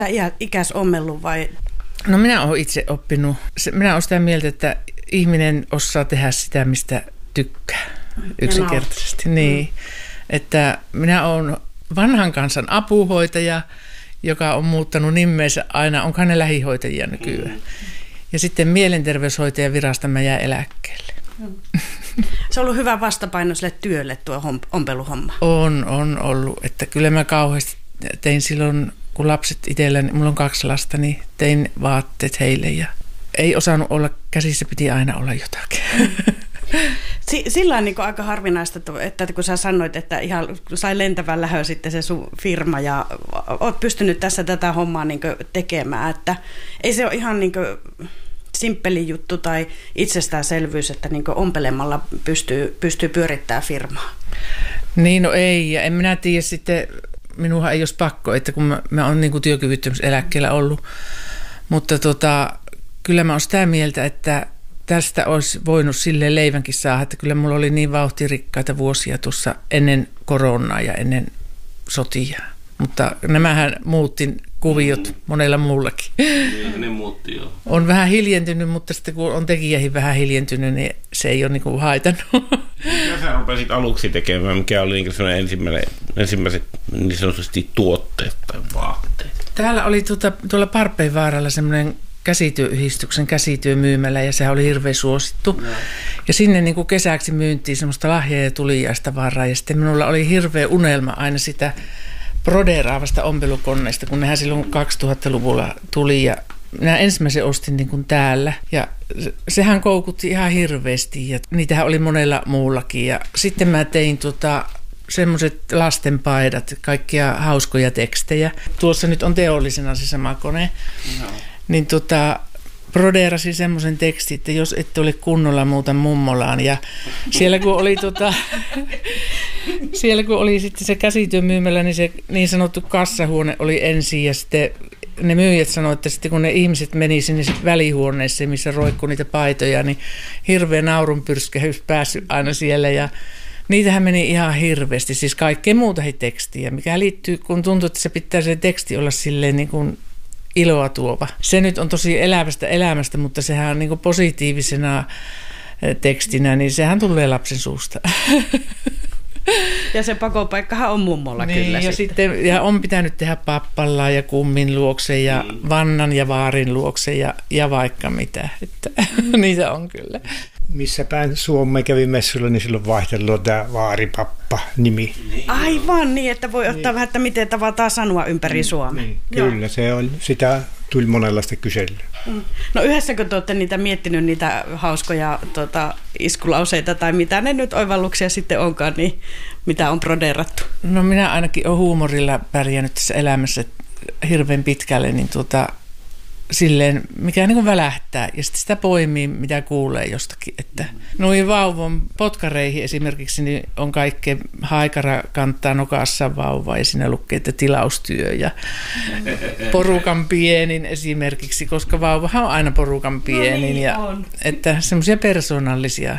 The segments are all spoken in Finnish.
Ikäs ommellut vai? No minä olen itse oppinut. Minä olen sitä mieltä, että ihminen osaa tehdä sitä, mistä tykkää yksinkertaisesti. Niin, että minä olen vanhan kansan apuhoitaja, joka on muuttanut nimeensä aina, onkohan ne lähihoitajia nykyään. Ja sitten mielenterveyshoitajan virasta mä jään eläkkeelle. Se on ollut hyvä vastapaino sille työlle tuo ompeluhomma. On ollut, että kyllä mä kauheasti tein silloin, kun lapset itselläni, mulla on 2 lasta, niin tein vaatteet heille ja ei osannut olla, käsissä piti aina olla jotakin. Sillä on niin aika harvinaista, että kun sä sanoit, että ihan sai lentävän lähön sitten se sun firma ja oot pystynyt tässä tätä hommaa niin tekemään, että ei se ole ihan niin simppeli juttu tai itsestäänselvyys, että niin ompelemalla pystyy pyörittämään firmaa. Niin, no ei, ja en minä tiedä sitten, minuhan ei olisi pakko, että kun mä oon niin työkyvyttömyyseläkkeellä ollut, mutta kyllä mä oon sitä mieltä, että tästä olisi voinut silleen leivänkin saada, että kyllä mulla oli niin vauhtirikkaita vuosia tuossa ennen koronaa ja ennen sotia. Mutta nämähän muutti kuviot monella muullakin. Niin, ne muutti jo. On vähän hiljentynyt, mutta sitten kun on tekijähin vähän hiljentynyt, niin se ei ole niin kuin haitannut. Mitä sä rupesit aluksi tekemään? Mikä oli ensimmäiset niin sanotusti tuotteet tai vaatteet? Täällä oli tuolla Parpeinvaaralla semmoinen käsityöyhdistyksen käsityömyymälä ja sehän oli hirveän suosittu. No. Ja sinne niin kuin kesäksi myyntiin semmoista lahja- ja tuliaista varaa. Ja sitten minulla oli hirveä unelma aina sitä broderaavasta ompelukoneesta, kun nehän silloin 2000-luvulla tuli ja minä ensimmäisen ostin niin kuin täällä ja sehän koukutti ihan hirveästi ja niitähän oli monella muullakin ja sitten mä tein semmoiset lastenpaidat, kaikkia hauskoja tekstejä. Tuossa nyt on teollisena se sama kone. No. Niin brodeerasin semmoisen tekstin, että jos ette ole kunnolla muuta mummolaan. Ja siellä kun oli, siellä kun oli sitten se käsityömyymälä, niin se niin sanottu kassahuone oli ensin ja sitten ne myyjät sanoivat, että sitten kun ne ihmiset meni sinne välihuoneeseen, missä roikkui niitä paitoja, niin hirveä naurunpyrskähys päässyt aina siellä ja niitähän meni ihan hirveästi, siis kaikkea muutakin tekstiä, mikä liittyy, kun tuntuu, että se pitää se teksti olla silleen niin kuin iloa tuova. Se nyt on tosi elävästä elämästä, mutta sehän on niin kuin positiivisena tekstinä, niin sehän tulee lapsen suusta. Ja se pakopaikkahan on mummolla niin, kyllä. Ja on pitänyt tehdä pappalaa ja kummin luokse ja vannan ja vaarin luokse ja vaikka mitä. Että, niitä on kyllä. Missä päin Suomeen kävi messuilla, niin silloin vaihtelua tämä vaaripappa-nimi. Aivan niin, että voi ottaa vähän, että miten tavataan sanoa ympäri Suomea. Niin, kyllä, se on, sitä tuli monenlaista kyselyä. No yhdessäkö te olette miettinyt niitä hauskoja iskulauseita tai mitä ne nyt oivalluksia sitten onkaan, niin mitä on brodeerattu? No minä ainakin olen huumorilla pärjännyt tässä elämässä hirveän pitkälle, niin silleen, mikä niin kuin välähtää ja sitten sitä poimii, mitä kuulee jostakin. Että noin vauvon potkareihin esimerkiksi niin on kaikkea haikara kantaa nokassa vauvaa ja siinä lukee, että tilaustyö ja porukan pienin esimerkiksi, koska vauvahan on aina porukan pienin. No niin, ja on. Että semmoisia persoonallisia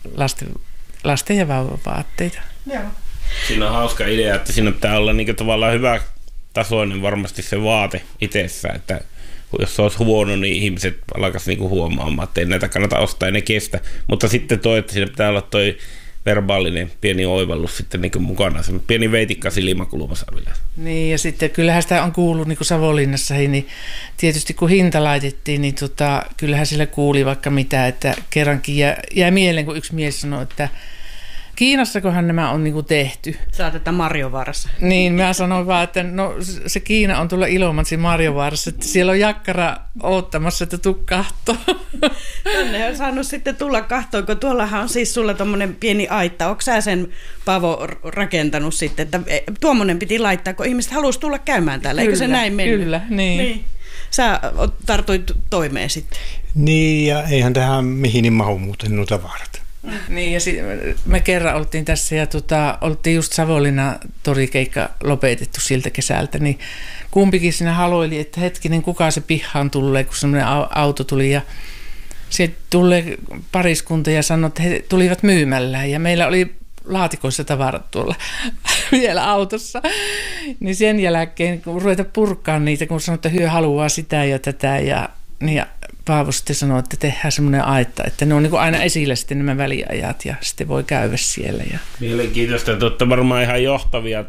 lasten ja vauvan vaatteita. Joo. Siinä on hauska idea, että siinä pitää olla niin tavallaan hyvä tasoinen varmasti se vaate itsessä, että jos se olisi huono, niin ihmiset alkaisi niinku huomaamaan, että ei näitä kannata ostaa, ei ne kestä. Mutta sitten että siinä pitää olla toi verbaalinen pieni oivallus sitten niinku mukana, se pieni veitikka silmäkulmassa vielä. Niin, ja sitten kyllähän sitä on kuullut niinku Savonlinnassa, niin tietysti kun hinta laitettiin, niin kyllähän sillä kuuli vaikka mitä, että kerrankin jäi mieleen, kun yksi mies sanoi, että Kiinassakohan nämä on niinku tehty. Saatetaan Marjovaarassa. Niin, mä sanoin vaan, että no se Kiina on tuolla Ilomantsin Marjovaarassa, että siellä on jakkara oottamassa, että tuu kahtoo. Tänne on saanut sitten tulla kahtoon, kun tuollahan on siis sulla tommonen pieni aitta. Onko sä sen, Paavo, rakentanut sitten, että tuommoinen piti laittaa, kun ihmiset halusi tulla käymään täällä, eikö se näin mennyt? Kyllä, niin. Sä tartuit toimeen sitten. Niin, ja eihän tähän mihin niin mahu muuten nuo tavarat. Niin, ja me kerran oltiin tässä ja oltiin just Savonlinnan torikeikka lopetettu siltä kesältä, niin kumpikin siinä haloili, että hetkinen, kuka se pihaan tulee, kun semmoinen auto tuli ja sieltä tulee pariskunta ja sanoi, että he tulivat myymällä ja meillä oli laatikoissa tavarat tuolla vielä autossa. Niin sen jälkeen, kun ruveta purkaa niitä, kun sanoo, että hyö haluaa sitä ja tätä ja niin Paavo sitten sanoi, että tehdään semmoinen aitta, että ne on niin kuin aina esillä sitten nämä väliajat ja sitten voi käydä siellä. Ja. Mielenkiintoista, että olette varmaan ihan johtavia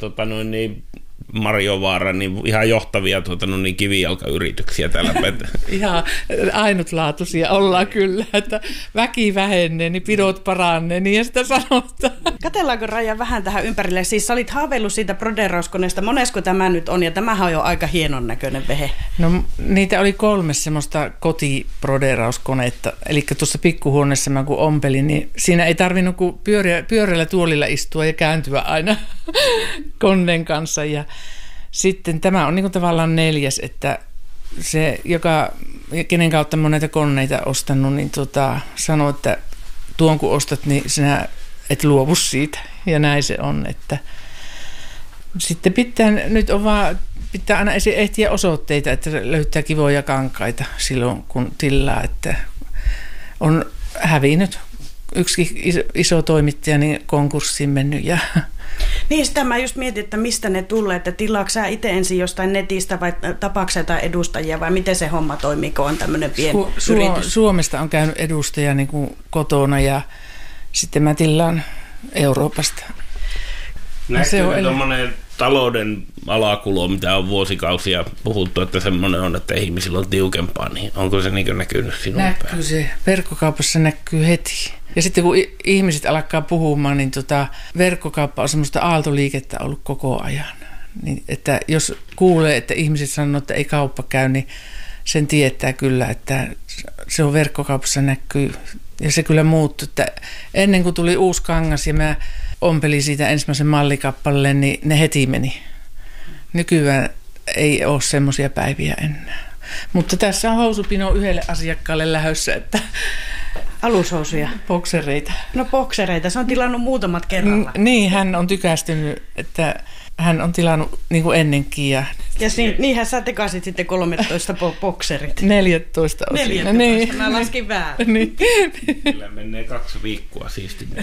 Marjovaara, niin ihan johtavia kivijalkayrityksiä täällä. Ihan ainutlaatuisia ollaan kyllä, että väki vähenee, niin pidot paranee, niin ja sitä sanotaan. Katsellaanko Raija vähän tähän ympärille? Siis sä olit haaveillut siitä broderauskoneesta. Monesko tämä nyt on? Ja tämähän on jo aika hienon näköinen vehe. No niitä oli 3 semmoista kotibroderauskonetta. Eli tuossa pikkuhuoneessa mä kun ompelin, niin siinä ei tarvinnut kuin pyöreällä tuolilla istua ja kääntyä aina koneen kanssa. Ja sitten tämä on niin kuin tavallaan 4, että se, kenen kautta mä oon näitä koneita ostanut, niin sanoo, että tuon kun ostat, niin sinä et luovu siitä. Ja näin se on, että sitten pitää aina ehtiä osoitteita, että löytää kivoja kankaita silloin, kun tilaa, että on hävinnyt yksi iso toimittaja niin konkurssiin mennyt. Ja niin, sitä mä just mietin, että mistä ne tulee, että tilaatko sä itse ensin jostain netistä vai tapaatko sä jotain edustajia vai miten se homma toimii, kun on tämmöinen pieni yritys? Suomesta on käynyt edustaja niin kuin kotona ja sitten mä tilaan Euroopasta. Näkyykö tuommoinen talouden alakulo, mitä on vuosikausia puhuttu, että semmoinen on, että ihmisillä on tiukempaa, niin onko se niin näkynyt sinun päin? Näkyy se. Verkkokaupassa näkyy heti. Ja sitten kun ihmiset alkaa puhumaan, niin verkkokauppa on semmoista aaltoliikettä ollut koko ajan. Niin, että jos kuulee, että ihmiset sanoo, että ei kauppa käy, niin sen tietää kyllä, että se on verkkokaupassa näkyy. Ja se kyllä muuttui, että ennen kuin tuli uusi kangas ja mä ompelin siitä ensimmäisen mallikappaleen, niin ne heti meni. Nykyään ei ole semmoisia päiviä enää. Mutta tässä on housupino yhdelle asiakkaalle lähdössä, että alushousuja? Boksereita. No boksereita, se on tilannut muutamat kerralla. Niin, hän on tykästynyt, että hän on tilannut niin kuin ennenkin. Ja niinhän sä tekasit sitten 13 bokserit. 14 osin. 14, niin. Mä laskin väärin. Niin. Kyllä menee 2 viikkoa siistimme.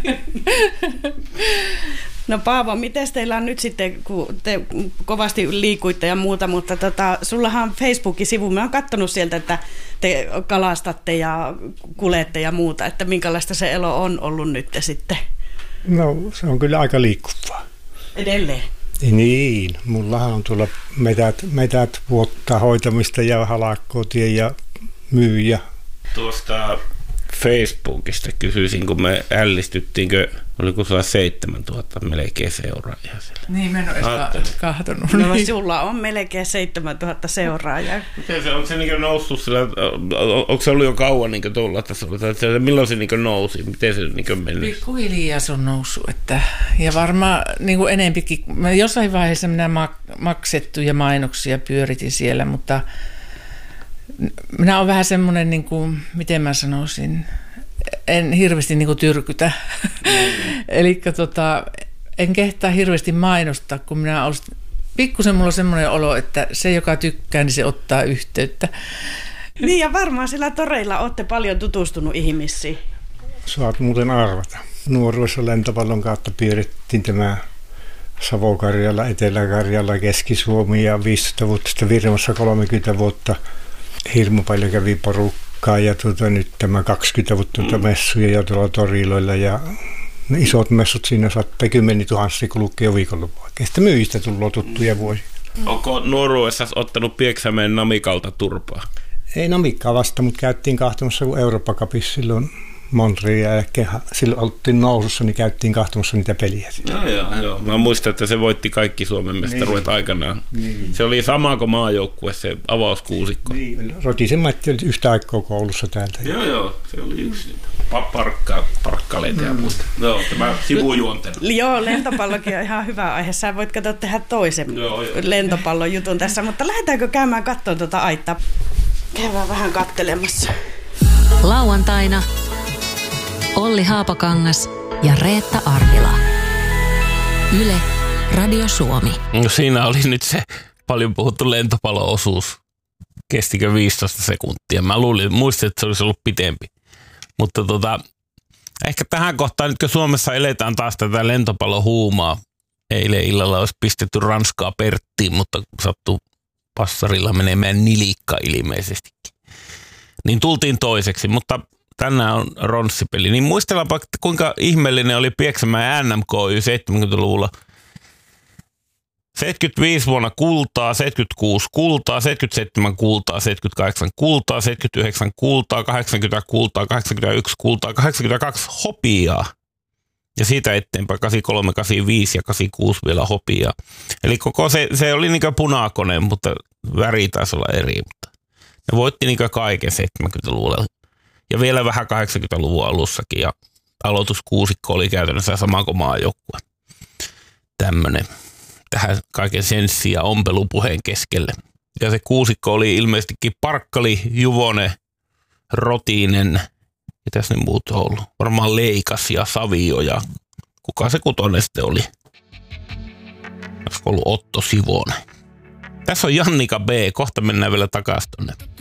No Paavo, miten teillä on nyt sitten, kun te kovasti liikuitte ja muuta, mutta sullahan on Facebookin sivu, mä oon katsonut sieltä, että te kalastatte ja kulette ja muuta, että minkälaista se elo on ollut nyt sitten? No se on kyllä aika liikkuvaa. Edelleen? Niin, mullahan on tuolla metät vuotta hoitamista ja halakkotia ja myyjä. Tuosta Facebookista kysyisin, kun me ällistyttiinkö, oliko sulla 7000 melkein seuraajaa siellä? Niin, mä en ole edes kahtonut. No sulla on melkein 7000 seuraajaa. Miten se, onko se niin noussut sillä, onko se ollut jo kauan niin tuolla tasolla? Milloin se niin nousi? Miten se niin mennyt? Pikkuhiljaa se on noussut, että, ja varmaan niin kuin enempikin. Jossain vaiheessa minä maksettuja mainoksia pyöritin siellä, mutta minä olen vähän semmoinen, niin kuin, miten mä sanoisin, en hirveästi niin kuin tyrkytä. Eli en kehtaa hirveästi mainostaa, kun minä olen pikkusen mulla on semmoinen olo, että se, joka tykkää, niin se ottaa yhteyttä. Niin ja varmaan sillä toreilla olette paljon tutustunut ihmisiin. Saat muuten arvata. Nuoruudessa lentopallon kautta pyörittiin tämä Savo-Karjala, Etelä-Karjala, Keski-Suomi ja 15 vuotta sitten Virmassa 30 vuotta. Hirmu paljon kävi porukkaa ja nyt tämä 20 vuotta messuja ja tuolla toriloilla ja ne isot messut siinä saattaa 10 000 kulkea jo viikonloppuun. Sitten myyjistä tullut tuttuja vuosia. Onko nuoruudessa ottanut Pieksämeen Namikalta turpaa? Ei Namikkaa vasta, mutta käyttiin kahtomassa kuin Eurooppa Cupissa silloin Montreal ja silloin oltiin nousussa, niin käyttiin kahtomassa niitä peliä. Joo. Mä muistan, että se voitti kaikki Suomen mestaruudet aikanaan. Niin. Se oli sama kuin maajoukkue, se avauskuusikko. Niin. Rotisen Matti oli yhtä aikaa koulussa täältä. Joo, se oli yksi parkkaleita ja muuta. Joo, tämä sivujuontena. Joo, lentopallokin on ihan hyvä aihe. Sä voit tehdä toisen lentopallon jutun tässä, mutta lähdetäänkö käymään katsomaan tuota aittaa? Käydään vähän kattelemassa. Lauantaina Olli Haapakangas ja Reetta Arvila. Yle, Radio Suomi. No siinä oli nyt se paljon puhuttu lentopallo-osuus. Kestikö 15 sekuntia? Mä muistin, että se olisi ollut pitempi. Mutta ehkä tähän kohtaan, nyt kun Suomessa eletään taas tätä lentopallohuumaa, eilen illalla olisi pistetty Ranskaa Perttiin, mutta sattuu passarilla menemään nilikka ilmeisestikin. Niin tultiin toiseksi, mutta tänään on ronssipeli. Niin muistellaanpa, kuinka ihmeellinen oli Pieksämäen NMK 70-luvulla. 75 vuonna kultaa, 76 kultaa, 77 kultaa, 78 kultaa, 79 kultaa, 80 kultaa, 81 kultaa, 82 hopeaa. Ja siitä eteenpäin 83, 85 ja 86 vielä hopeaa. Eli koko se oli niin kuin punakone, mutta väri taisi olla eri. Mutta ne voitti niin kuin kaiken 70-luvulla. Ja vielä vähän 80-luvun alussakin. Ja aloituskuusikko oli käytännössä sama kuin maajoukkue. Tämmöinen. Tähän kaiken senssi- ja ompelupuheen keskelle. Ja se kuusikko oli ilmeisestikin Parkkali, Juvonen, Rotinen. Mitäs ne muut on ollut? Varmaan Leikas ja Savio ja kuka se kutonen sitten oli? Olisiko ollut Otto Sivonen? Tässä on Jannika B. Kohta mennään vielä takaisin tonne